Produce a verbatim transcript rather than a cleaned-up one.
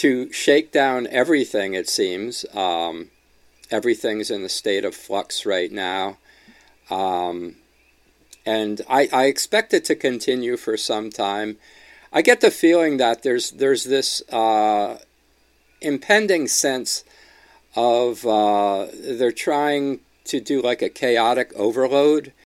to shake down everything, it seems. Um, everything's in a state of flux right now. Um, and I, I expect it to continue for some time. I get the feeling that there's there's this uh, impending sense of uh, they're trying to do like a chaotic overload